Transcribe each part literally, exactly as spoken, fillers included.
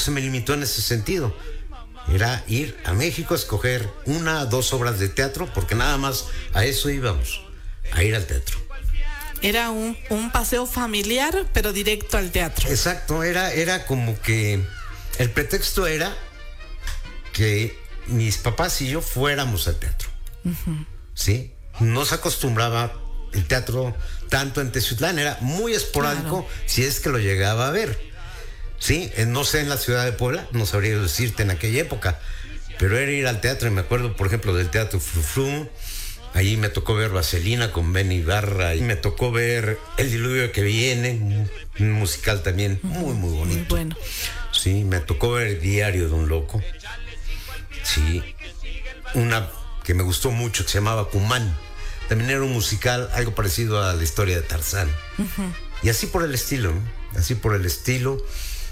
se me limitó en ese sentido. Era ir a México a escoger una, dos obras de teatro, porque nada más a eso íbamos, a ir al teatro. Era un, un paseo familiar, pero directo al teatro. Exacto, era, era como que el pretexto era que mis papás y yo fuéramos al teatro. Uh-huh. ¿Sí? No se acostumbraba el teatro tanto en Teciutlán, era muy esporádico, claro, si es que lo llegaba a ver. Sí, no sé, en la ciudad de Puebla, no sabría decirte en aquella época, pero era ir al teatro, y me acuerdo, por ejemplo, del Teatro Frufru. Ahí me tocó ver Vaselina con Benny Ibarra, y me tocó ver El Diluvio que Viene, un musical también muy, muy bonito. Muy bueno. Sí, me tocó ver Diario de un Loco. Sí, una que me gustó mucho que se llamaba Cumán. También era un musical, algo parecido a la historia de Tarzán. Uh-huh. Y así por el estilo, ¿no? Así por el estilo.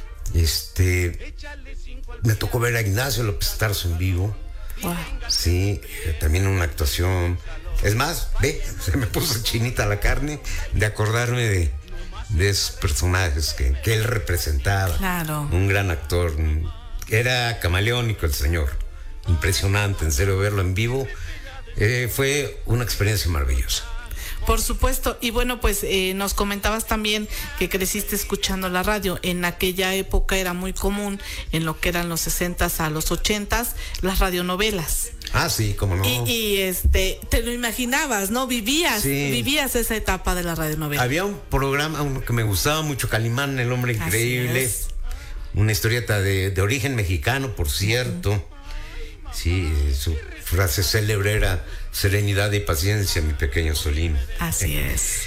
Este, me tocó ver a Ignacio López Tarso en vivo. Wow. Sí, eh, también una actuación. Es más, ve, se me puso chinita la carne de acordarme de, de esos personajes que, que él representaba. Claro. Un gran actor. Era camaleónico el señor. Impresionante, en serio, verlo en vivo. Eh, fue una experiencia maravillosa. Por supuesto, y bueno, pues eh, nos comentabas también que creciste escuchando la radio. En aquella época era muy común, en lo que eran los sesentas a los ochentas, las radionovelas. Ah, sí, cómo no. Y, y este, te lo imaginabas, ¿no? Vivías, sí. vivías esa etapa de la radionovela. Había un programa uno que me gustaba mucho, Calimán, el hombre increíble. Una historieta de, de origen mexicano, por cierto. Uh-huh. Sí, su frase célebre era: serenidad y paciencia, mi pequeño Solín. Así es.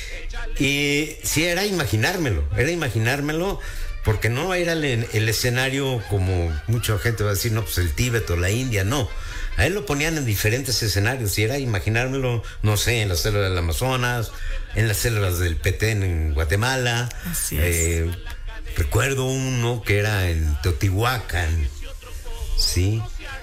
Y sí, era imaginármelo, era imaginármelo, porque no era el, el escenario como mucha gente va a decir, no, pues el Tíbet o la India, no. A él lo ponían en diferentes escenarios y era imaginármelo, no sé, en las selvas del Amazonas, en las selvas del Petén en Guatemala. Así es. Eh, recuerdo uno que era en Teotihuacán, sí.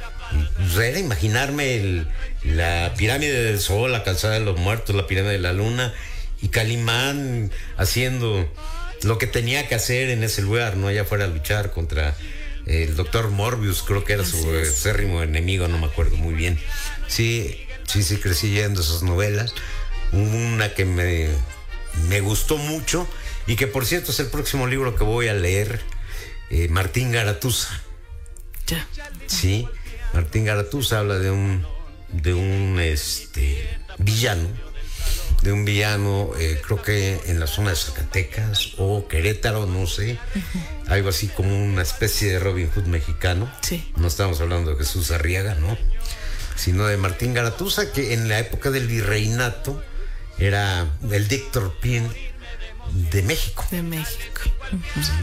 Era imaginarme el, la pirámide del Sol, la calzada de los muertos, la pirámide de la luna, y Calimán haciendo lo que tenía que hacer en ese lugar, ¿no? Allá fuera a luchar contra el doctor Morbius, creo que era Así su acérrimo enemigo, no me acuerdo muy bien. Sí, sí, sí, crecí leyendo esas novelas. Una que me, me gustó mucho, y que por cierto es el próximo libro que voy a leer, eh, Martín Garatuza. Ya. Sí. Martín Garatuza habla de un de un este villano, de un villano, eh, creo que en la zona de Zacatecas o Querétaro, no sé, uh-huh. algo así como una especie de Robin Hood mexicano. Sí. No estamos hablando de Jesús Arriaga, ¿no? Sino de Martín Garatuza, que en la época del virreinato era el Víctor Pin de México. De México. Uh-huh. Sí.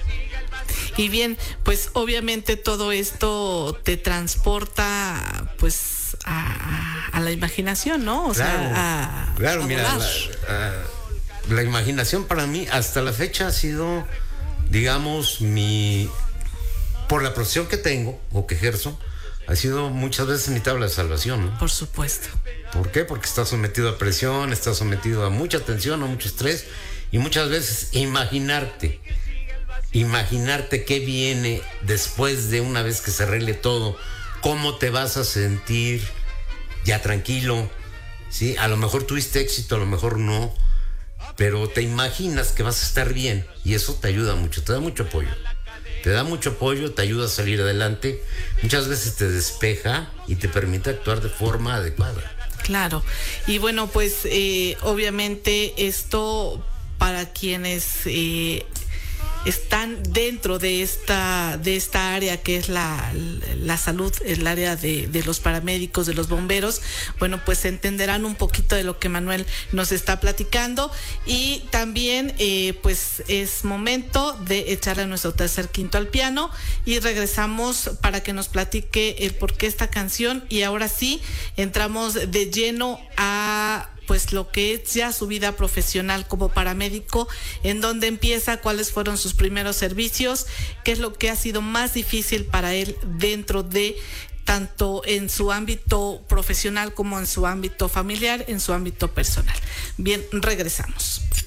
Y bien, pues obviamente todo esto te transporta pues a, a la imaginación, ¿no? O claro, sea, a, claro, a mira, la, a, la imaginación para mí hasta la fecha ha sido, digamos, mi, por la profesión que tengo o que ejerzo, ha sido muchas veces mi tabla de salvación, ¿no? Por supuesto. ¿Por qué? Porque estás sometido a presión, estás sometido a mucha tensión, a mucho estrés, y muchas veces imaginarte Imaginarte qué viene después de una vez que se arregle todo, cómo te vas a sentir ya tranquilo, ¿sí? A lo mejor tuviste éxito, a lo mejor no, pero te imaginas que vas a estar bien y eso te ayuda mucho, te da mucho apoyo. Te da mucho apoyo, te ayuda a salir adelante, muchas veces te despeja y te permite actuar de forma adecuada. Claro, y bueno, pues eh, obviamente esto para quienes... Eh, están dentro de esta de esta área que es la, la salud, el área de, de los paramédicos, de los bomberos, bueno, pues entenderán un poquito de lo que Manuel nos está platicando. Y también eh, pues es momento de echarle nuestro tercer quinto al piano y regresamos para que nos platique el por qué esta canción, y ahora sí entramos de lleno a pues lo que es ya su vida profesional como paramédico, en dónde empieza, cuáles fueron sus primeros servicios, qué es lo que ha sido más difícil para él dentro de, tanto en su ámbito profesional como en su ámbito familiar, en su ámbito personal. Bien, regresamos.